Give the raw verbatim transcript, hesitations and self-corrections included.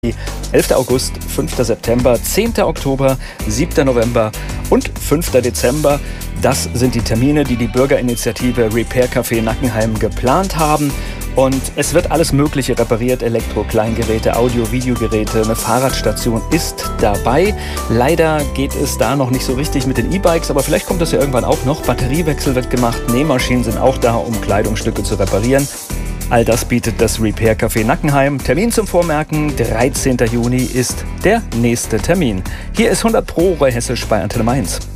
elfter August, fünfter September, zehnter Oktober, siebter November und fünfter Dezember. Das sind die Termine, die die Bürgerinitiative Repair Café Nackenheim geplant haben. Und es wird alles Mögliche repariert, Elektro-Kleingeräte, Audio-Videogeräte, eine Fahrradstation ist dabei. Leider geht es da noch nicht so richtig mit den E-Bikes, aber vielleicht kommt das ja irgendwann auch noch. Batteriewechsel wird gemacht, Nähmaschinen sind auch da, um Kleidungsstücke zu reparieren. All das bietet das Repair Café Nackenheim. Termin zum Vormerken, dreizehnter Juni ist der nächste Termin. Hier ist hundert Pro Hessisch bei Antenne Mainz.